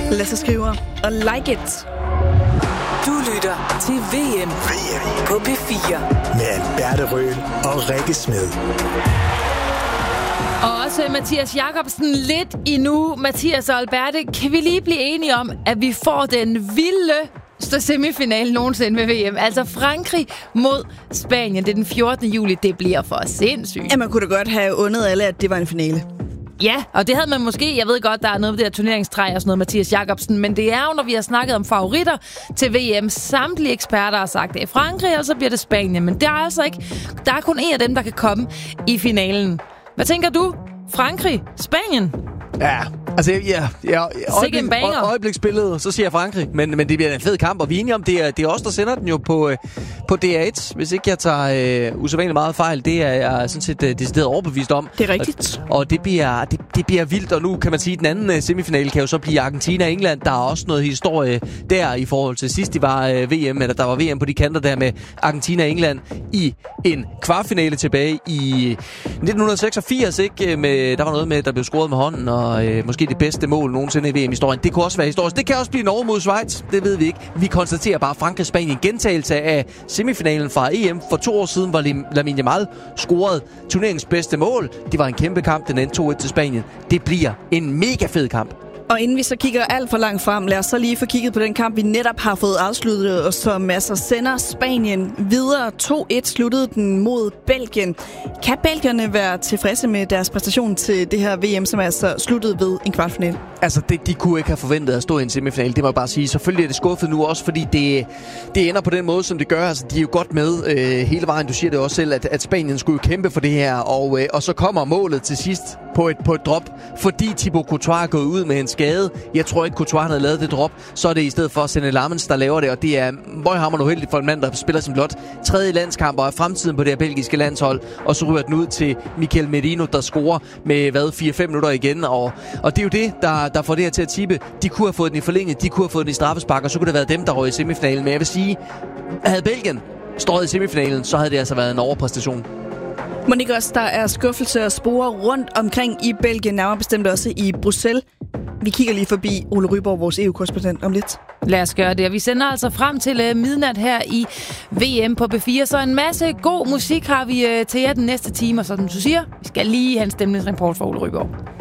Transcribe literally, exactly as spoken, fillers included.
Lasse Skriver og Like It. Du lytter til V M, V M. på P fire. Med Alberte Røhl og Rikke Smed. Og også Mathias Jacobsen lidt endnu. Mathias og Alberte, kan vi lige blive enige om, at vi får den vilde semifinale nogensinde ved V M? Altså Frankrig mod Spanien. Det er den fjortende juli. Det bliver for sindssygt. Ja, man kunne da godt have undet alle, at det var en finale. Ja, og det havde man måske, jeg ved godt, der er noget ved det her turneringstræ og sådan noget, Mathias Jacobsen, men det er jo, når vi har snakket om favoritter til V M, samtlige eksperter har sagt, det er Frankrig, og så bliver det Spanien, men der er altså ikke, der er kun en af dem, der kan komme i finalen. Hvad tænker du? Frankrig? Spanien? Ja, altså, ja, ja øjeblik, en banger. øjebliksbilledet, så siger jeg Frankrig, men, men det bliver en fed kamp, og vi er enige om, det er, det er os, der sender den jo på, på D R et, hvis ikke jeg tager øh, usædvanligt meget fejl. Det er jeg sådan set øh, decideret overbevist om. Det er rigtigt. Og, og det, bliver, det, det bliver vildt, og nu kan man sige, at den anden øh, semifinale kan jo så blive Argentina og England. Der er også noget historie der i forhold til sidst, de var øh, V M, eller der var V M på de kanter der med Argentina og England i en kvartfinale tilbage i nitten seksogfirs, ikke? Med, der var noget med, der blev scoret med hånden, og øh, måske det bedste mål nogensinde i V M-historien. Det kunne også være historisk. Det kan også blive Norge mod Schweiz. Det ved vi ikke. Vi konstaterer bare Frankrig-Spanien. Gentagelse af semifinalen fra E M for to år siden, hvor Lamine Yamal scorede turneringens bedste mål. Det var en kæmpe kamp. Den endte to et til Spanien. Det bliver en mega fed kamp. Og inden vi så kigger alt for langt frem, lad os så lige få kigget på den kamp, vi netop har fået afsluttet, og som altså sender Spanien videre. to et sluttede den mod Belgien. Kan belgierne være tilfredse med deres præstation til det her V M, som altså sluttede ved en kvartfinale? Altså, det, de kunne ikke have forventet at stå i en semifinale, det må jeg bare sige. Selvfølgelig er det skuffet nu også, fordi det, det ender på den måde, som det gør. Altså, de er jo godt med øh, hele vejen. Du siger det også selv, at, at Spanien skulle jo kæmpe for det her, og, øh, og så kommer målet til sidst på et, på et drop, fordi Thibaut Courtois er gået ud med en skade. Jeg tror ikke, Courtois havde lavet det drop. Så er det i stedet for Senne Lammens, der laver det, og det er møghammerende uheldigt for en mand, der spiller som blot tredje landskamp og er fremtiden på det her belgiske landshold, og så ryger den ud til Mikel Merino, der scorer med, hvad, fire fem minutter igen, og, og det er jo det, der, der får det her til at tippe. De kunne have fået den i forlænget, de kunne have fået den i straffespark, og så kunne det have været dem, der røg i semifinalen. Men jeg vil sige, havde Belgien stået i semifinalen, så havde det altså været en overpræstation. Monique, også der er skuffelse og spore rundt omkring i Belgien, nærmere bestemt også i Bruxelles. Vi kigger lige forbi Ole Ryborg, vores E U-korrespondent, om lidt. Lad os gøre det, og vi sender altså frem til uh, midnat her i V M på P fire, så en masse god musik har vi uh, til jer den næste time, og som du siger, vi skal lige have en stemningsreport for Ole Ryborg.